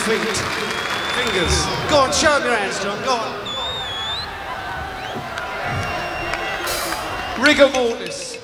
feet. Fingers. Go on, show 'em your hands, John. Go on. Rigor mortis.